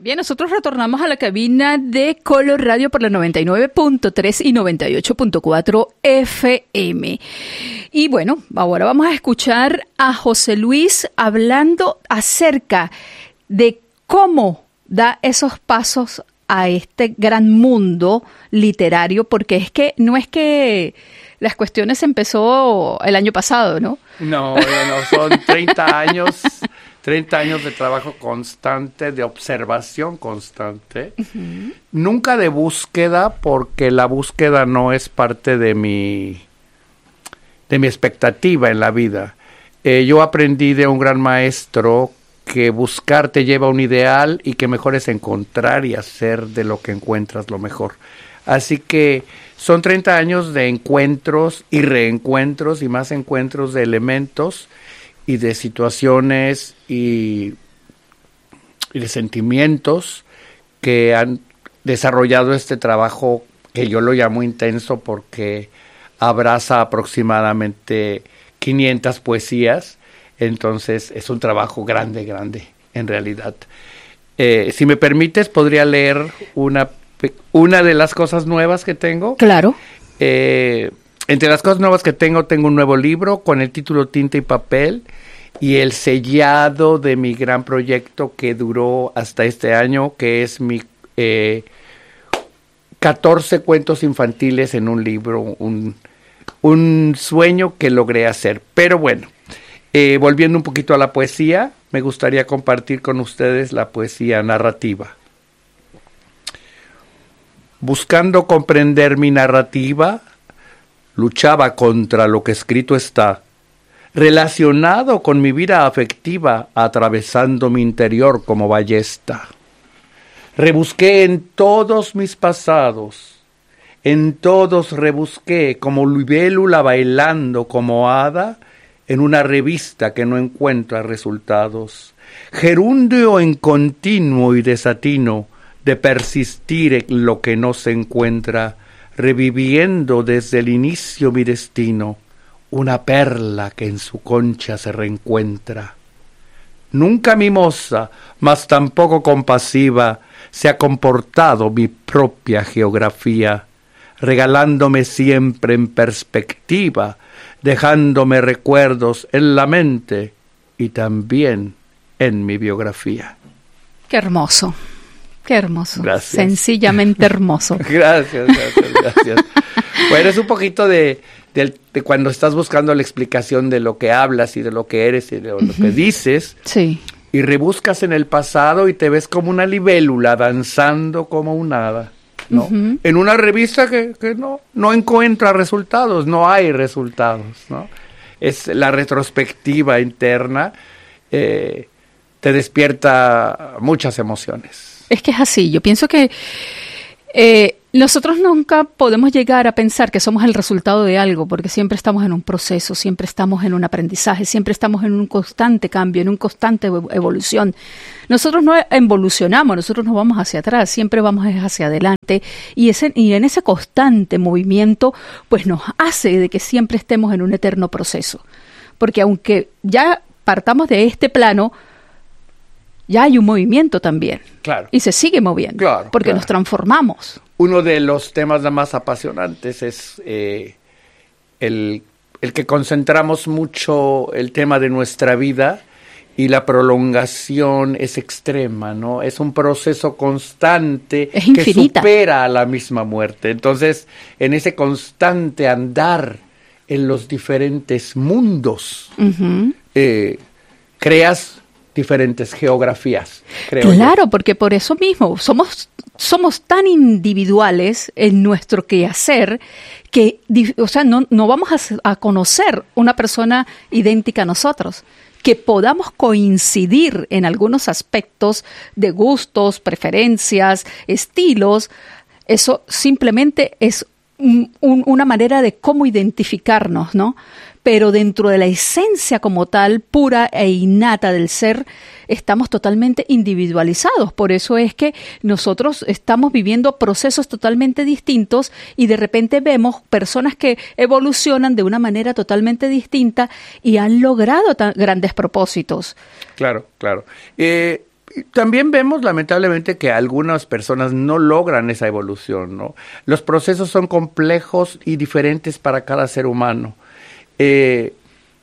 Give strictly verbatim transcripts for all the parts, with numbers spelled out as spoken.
Bien, nosotros retornamos a la cabina de Color Radio por la noventa y nueve punto tres y noventa y ocho punto cuatro F M. Y bueno, ahora vamos a escuchar a José Luis hablando acerca de cómo da esos pasos a este gran mundo literario, porque es que no es que las cuestiones empezó el año pasado, ¿no? No, no, son treinta años... treinta años de trabajo constante, de observación constante, uh-huh. Nunca de búsqueda, porque la búsqueda no es parte de mi, de mi expectativa en la vida. Eh, yo aprendí de un gran maestro que buscar te lleva a un ideal y que mejor es encontrar y hacer de lo que encuentras lo mejor. Así que son treinta años de encuentros y reencuentros y más encuentros de elementos y de situaciones y, y de sentimientos que han desarrollado este trabajo que yo lo llamo intenso porque abraza aproximadamente quinientas poesías, entonces es un trabajo grande, grande en realidad. Eh, si me permites, podría leer una, una de las cosas nuevas que tengo. Claro. Eh, Entre las cosas nuevas que tengo, tengo un nuevo libro con el título Tinta y Papel y el sellado de mi gran proyecto que duró hasta este año, que es mi eh, catorce cuentos infantiles en un libro, un, un sueño que logré hacer. Pero bueno, eh, volviendo un poquito a la poesía, me gustaría compartir con ustedes la poesía narrativa. Buscando comprender mi narrativa, luchaba contra lo que escrito está, relacionado con mi vida afectiva, atravesando mi interior como ballesta. Rebusqué en todos mis pasados, en todos rebusqué como libélula bailando como hada en una revista que no encuentra resultados. Gerundio en continuo y desatino de persistir en lo que no se encuentra, reviviendo desde el inicio mi destino, una perla que en su concha se reencuentra. Nunca mimosa, mas tampoco compasiva, se ha comportado mi propia geografía, regalándome siempre en perspectiva, dejándome recuerdos en la mente y también en mi biografía. Qué hermoso. Qué hermoso. Gracias. Sencillamente hermoso. Gracias, gracias, gracias. Bueno, es un poquito de, de, de cuando estás buscando la explicación de lo que hablas y de lo que eres y de lo uh-huh. que dices. Sí. Y rebuscas en el pasado y te ves como una libélula danzando como un hada, ¿no? Uh-huh. En una revista que, que no, no encuentra resultados, no hay resultados, ¿no? Es la retrospectiva interna, eh, te despierta muchas emociones. Es que es así, yo pienso que eh, nosotros nunca podemos llegar a pensar que somos el resultado de algo, porque siempre estamos en un proceso, siempre estamos en un aprendizaje, siempre estamos en un constante cambio, en una constante evolución. Nosotros no evolucionamos, nosotros no vamos hacia atrás, siempre vamos hacia adelante, y, ese, y en ese constante movimiento pues nos hace de que siempre estemos en un eterno proceso, porque aunque ya partamos de este plano, ya hay un movimiento también. Claro. Y se sigue moviendo. Claro, porque claro. nos transformamos. Uno de los temas más apasionantes es eh, el, el que concentramos mucho el tema de nuestra vida y la prolongación es extrema, ¿no? Es un proceso constante es que supera a la misma muerte. Entonces, en ese constante andar en los diferentes mundos, uh-huh. eh, creas diferentes geografías, creo Claro, yo. Porque por eso mismo somos somos tan individuales en nuestro quehacer que, o sea, no, no vamos a, a conocer una persona idéntica a nosotros. Que podamos coincidir en algunos aspectos de gustos, preferencias, estilos, eso simplemente es un, un, una manera de cómo identificarnos, ¿no? Pero dentro de la esencia como tal, pura e innata del ser, estamos totalmente individualizados. Por eso es que nosotros estamos viviendo procesos totalmente distintos y de repente vemos personas que evolucionan de una manera totalmente distinta y han logrado tan grandes propósitos. Claro, claro. Eh, también vemos lamentablemente que algunas personas no logran esa evolución, ¿no? Los procesos son complejos y diferentes para cada ser humano. Eh,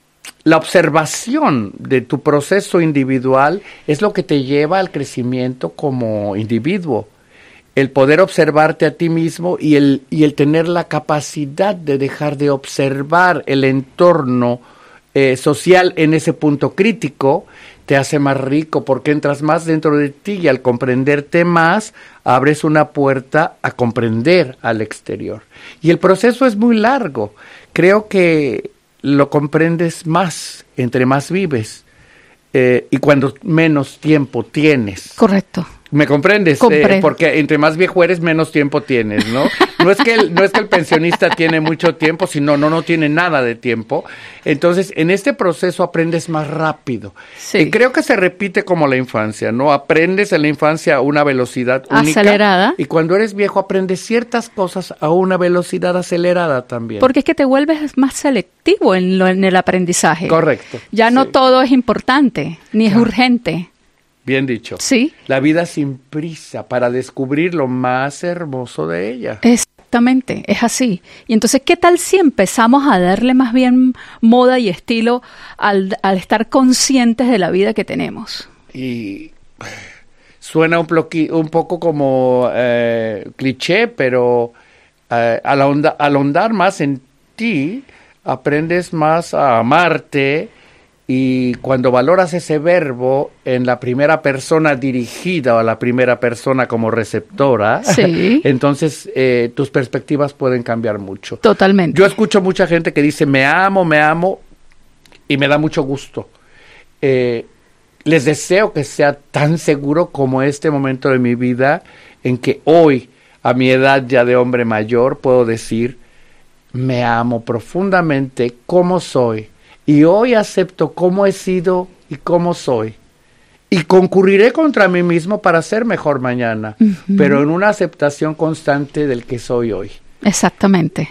la observación de tu proceso individual es lo que te lleva al crecimiento como individuo. El poder observarte a ti mismo y el, y el tener la capacidad de dejar de observar el entorno eh, social en ese punto crítico, te hace más rico porque entras más dentro de ti y al comprenderte más, abres una puerta a comprender al exterior. Y el proceso es muy largo. Creo que lo comprendes más entre más vives eh, y cuando menos tiempo tienes. Correcto. ¿Me comprendes? Eh, porque entre más viejo eres, menos tiempo tienes, ¿no? No es que el, no es que el pensionista tiene mucho tiempo, sino no, no tiene nada de tiempo. Entonces, en este proceso aprendes más rápido. Sí. Y creo que se repite como la infancia, ¿no? Aprendes en la infancia a una velocidad única. Acelerada. Y cuando eres viejo aprendes ciertas cosas a una velocidad acelerada también. Porque es que te vuelves más selectivo en, lo, en el aprendizaje. Correcto. Ya no sí. todo es importante, ni es claro. urgente. Bien dicho. Sí. La vida sin prisa para descubrir lo más hermoso de ella. Exactamente, es así. Y entonces, ¿qué tal si empezamos a darle más bien moda y estilo al, al estar conscientes de la vida que tenemos? Y suena un, ploqui, un poco como eh, cliché, pero eh, al, onda, al ahondar más en ti, aprendes más a amarte. Y cuando valoras ese verbo en la primera persona dirigida o a la primera persona como receptora, sí. entonces eh, tus perspectivas pueden cambiar mucho. Totalmente. Yo escucho mucha gente que dice, me amo, me amo, y me da mucho gusto. Eh, les deseo que sea tan seguro como este momento de mi vida, en que hoy, a mi edad ya de hombre mayor, puedo decir, me amo profundamente como soy. Y hoy acepto cómo he sido y cómo soy. Y concurriré contra mí mismo para ser mejor mañana, uh-huh. pero en una aceptación constante del que soy hoy. Exactamente.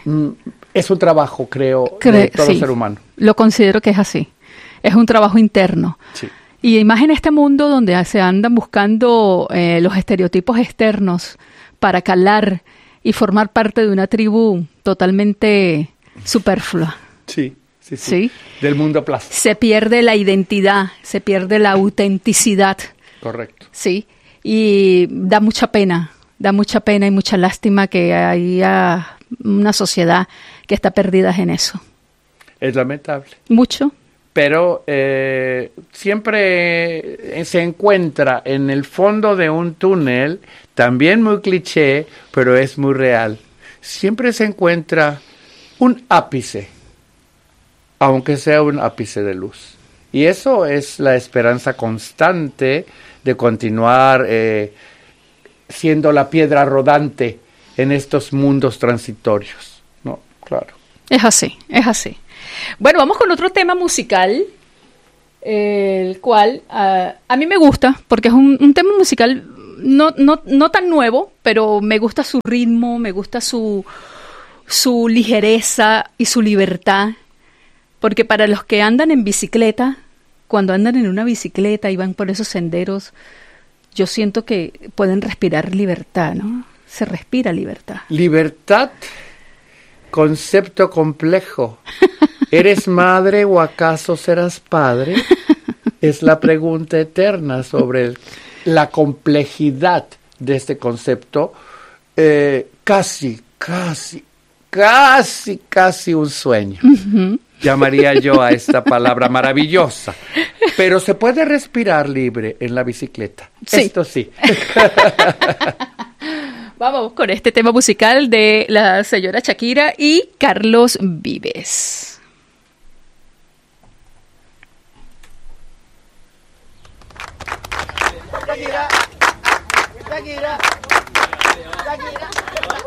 Es un trabajo, creo, Cre- de todo sí, ser humano. Lo considero que es así. Es un trabajo interno. Sí. Y más en este mundo donde se andan buscando eh, los estereotipos externos para calar y formar parte de una tribu totalmente superflua. Sí. Sí, sí, sí. Del mundo plástico. Se pierde la identidad, se pierde la autenticidad. Correcto. Sí, y da mucha pena, da mucha pena y mucha lástima que haya una sociedad que está perdida en eso. Es lamentable. Mucho. Pero eh, siempre se encuentra en el fondo de un túnel, también muy cliché, pero es muy real. Siempre se encuentra un ápice, aunque sea un ápice de luz. Y eso es la esperanza constante de continuar eh, siendo la piedra rodante en estos mundos transitorios, ¿no? Claro. Es así, es así. Bueno, vamos con otro tema musical, el cual uh, a mí me gusta, porque es un, un tema musical no, no, no tan nuevo, pero me gusta su ritmo, me gusta su, su ligereza y su libertad. Porque para los que andan en bicicleta, cuando andan en una bicicleta y van por esos senderos, yo siento que pueden respirar libertad, ¿no? Se respira libertad. Libertad, concepto complejo. ¿Eres madre o acaso serás padre? Es la pregunta eterna sobre el, la complejidad de este concepto. Eh, casi, casi, casi, casi un sueño. Uh-huh. Llamaría yo a esta palabra maravillosa. Pero se puede respirar libre en la bicicleta. Sí. Esto sí. Vamos con este tema musical de la señora Shakira y Carlos Vives. Shakira, Shakira, Shakira.